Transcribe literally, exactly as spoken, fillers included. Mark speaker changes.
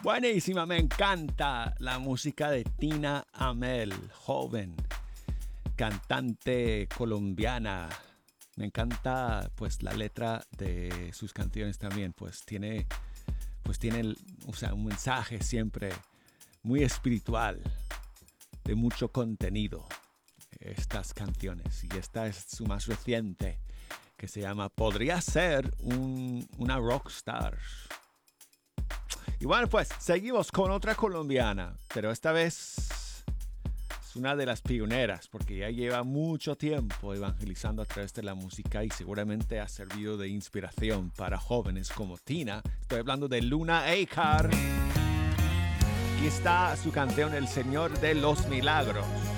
Speaker 1: Buenísima, me encanta la música de Tina Amel, joven cantante colombiana. Me encanta pues la letra de sus canciones también, pues tiene pues tiene o sea, un mensaje siempre muy espiritual, de mucho contenido estas canciones, y esta es su más reciente, que se llama Podría ser un, una rockstar. Y bueno, pues seguimos con otra colombiana, pero esta vez es una de las pioneras, porque ya lleva mucho tiempo evangelizando a través de la música y seguramente ha servido de inspiración para jóvenes como Tina. Estoy hablando de Luna Acar. Aquí está su canción El Señor de los Milagros.